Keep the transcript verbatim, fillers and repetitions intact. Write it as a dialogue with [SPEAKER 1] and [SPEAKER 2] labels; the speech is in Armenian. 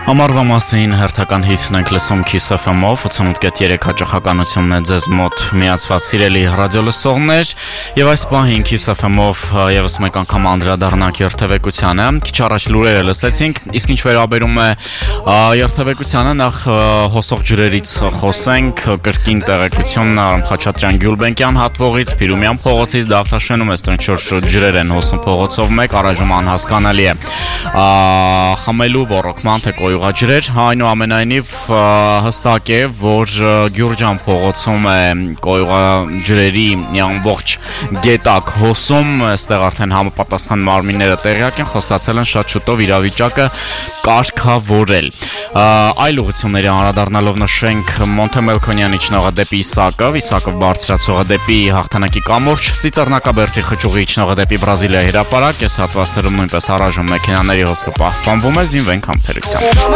[SPEAKER 1] Ամառվա մասին հերթական հիթն ենք լսում Kiss F M-ով, ութանոթ կետ երեք հաճախականությունն է ձեզ մոտ միացված սիրելի ռադիոլսողներ, եւ այս պահին Kiss F M-ով եւս մեկ անգամ անդրադառնանք երթևեկությանը։ Քիչ առաջ լուրերը լսեցինք, իսկ ինչ վերաբերում է երթևեկությանը, նախ հոսող ջրերից խոսենք, կրկին տեղեկություն Խաչատրյան Գյուլբենկյան հատվողից, Փիրումյան փողոցից, Դավթաշենում էստրանչոր ջրեր են հոսում փողոցով մեկ, առայժմ անհասկանալի է խմելու ռոռոկման թե կոյուղաջրեր, այնուամենայնիվ հստակ է, որ Գյուրջան փողոցում է կոյուղաջրերի ամբողջ գետակ հոսում, այստեղ արդեն համապատասխան մարմինները տեղյակ են, խոստացել են շատ շուտով իրավիճակը կարգավորել։ Այլ ուղղությունների անդրադառնալով նշենք Մոնթե Մելքոնյանի իջնողադեպի Իսակով, Իսակով բարձրացողադեպի հաղթանակի կամուրջ, Ծիծեռնակաբերդի խճուղի իջնողադեպի Բրազիլիա հրապարակ, այս հատվածներում նույնպես առայժմ մեքենաների հոսքը պահպանվում է, զինվենք համբերությամբ։